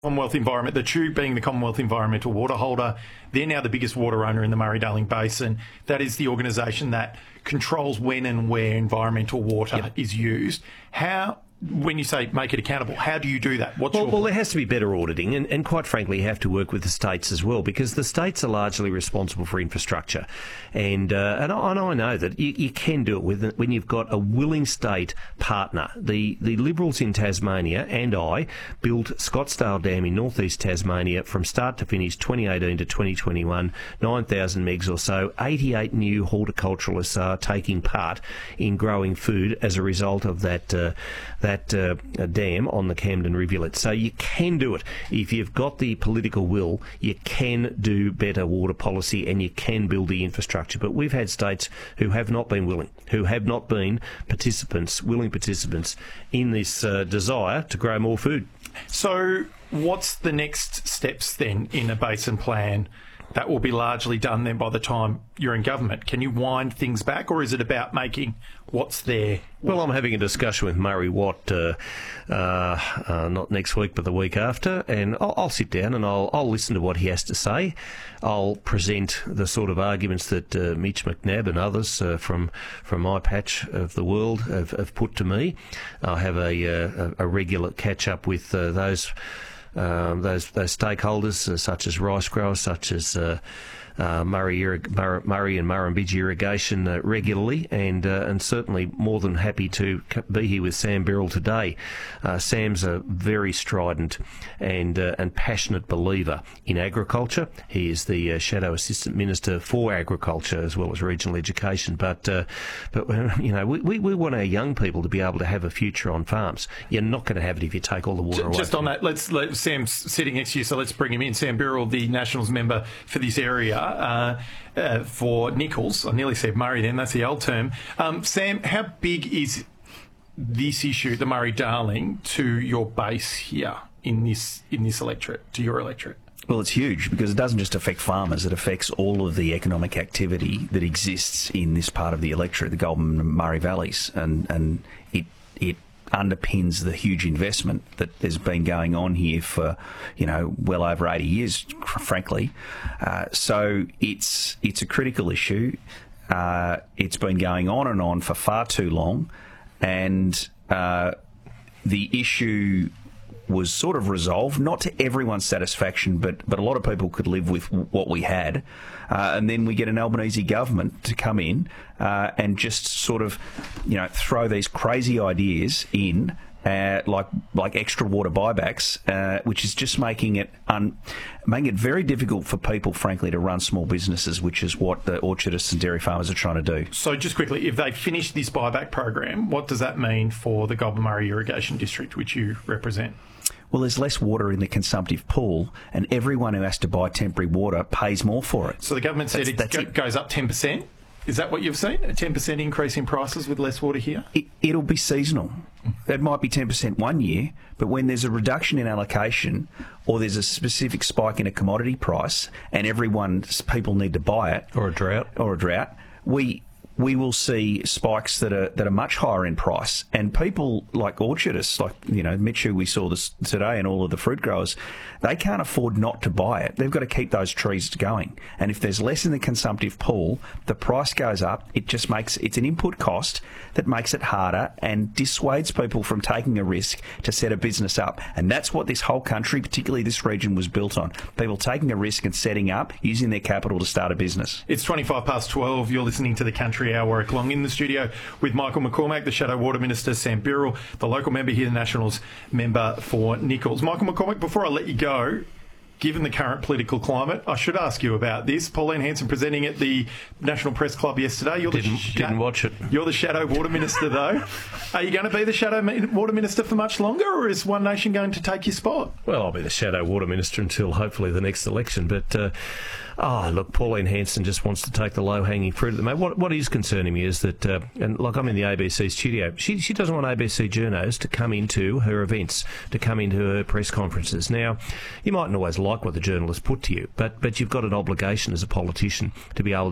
Commonwealth Environment, the Tube being the Commonwealth Environmental Water Holder, they're now the biggest water owner in the Murray-Darling Basin. That is the organisation that controls when and where environmental water is used. When you say make it accountable, how do you do that? Well, there has to be better auditing, and quite frankly, you have to work with the states as well, because the states are largely responsible for infrastructure, and I know that you can do it when you've got a willing state partner. The Liberals in Tasmania and I built Scottsdale Dam in northeast Tasmania from start to finish, 2018 to 2021, 9,000 megs or so. 88 new horticulturalists are taking part in growing food as a result of that dam on the Camden rivulet. So you can do it. If you've got the political will, you can do better water policy and you can build the infrastructure. But we've had states who have not been willing, who have not been willing participants in this desire to grow more food. So what's the next steps then in a basin plan? That will be largely done then by the time you're in government. Can you wind things back, or is it about making what's there? Well, I'm having a discussion with Murray Watt, not next week, but the week after, and I'll sit down and I'll listen to what he has to say. I'll present the sort of arguments that Mitch McNabb and others from my patch of the world have put to me. I'll have a regular catch-up with those stakeholders, such as rice growers, such as Murray and Murrumbidgee Irrigation regularly, and certainly more than happy to be here with Sam Birrell today. Sam's a very strident and passionate believer in agriculture. He is the Shadow Assistant Minister for Agriculture as well as Regional Education. But you know, we want our young people to be able to have a future on farms. You're not going to have it if you take all the water away. Just on that, Sam's sitting next to you, so let's bring him in. Sam Birrell, the Nationals member for this area. For Nichols, I nearly said Murray then, that's the old term. Sam, how big is this issue, the Murray-Darling, to your base here in this electorate, to your electorate? Well, it's huge because it doesn't just affect farmers, it affects all of the economic activity that exists in this part of the electorate, the Goulburn and Murray Valleys, and it underpins the huge investment that has been going on here for, well over 80 years, frankly. So it's a critical issue. It's been going on and on for far too long, and the issue was sort of resolved, not to everyone's satisfaction, but a lot of people could live with what we had. And then we get an Albanese government to come in and just sort of, throw these crazy ideas in, like extra water buybacks, which is just making it very difficult for people, frankly, to run small businesses, which is what the orchardists and dairy farmers are trying to do. So just quickly, if they finish this buyback program, what does that mean for the Goulburn Murray Irrigation District, which you represent? Well, there's less water in the consumptive pool, and everyone who has to buy temporary water pays more for it. So the government said it goes up 10%. Is that what you've seen? A 10% increase in prices with less water here? It'll be seasonal. It might be 10% one year, but when there's a reduction in allocation or there's a specific spike in a commodity price and people need to buy it, or a drought, we will see spikes that are much higher in price. And people like orchardists, like, Mitch, who we saw this today, and all of the fruit growers, they can't afford not to buy it. They've got to keep those trees going. And if there's less in the consumptive pool, the price goes up. It's an input cost that makes it harder and dissuades people from taking a risk to set a business up. And that's what this whole country, particularly this region, was built on. People taking a risk and setting up, using their capital to start a business. It's 12:25. You're listening to the Country Hour. Warwick Long, in the studio with Michael McCormack, the Shadow Water Minister, Sam Birrell, the local member here, the Nationals member for Nichols. Michael McCormack, before I let you go, given the current political climate, I should ask you about this. Pauline Hanson presenting at the National Press Club yesterday. Didn't watch it. You're the Shadow Water Minister, though. Are you going to be the Shadow Water Minister for much longer, or is One Nation going to take your spot? Well, I'll be the Shadow Water Minister until hopefully the next election. But, look, Pauline Hanson just wants to take the low-hanging fruit at the moment. What is concerning me is that, and like I'm in the ABC studio, she doesn't want ABC journos to come into her events, to come into her press conferences. Now, you mightn't always like what the journalists put to you, but you've got an obligation as a politician to be able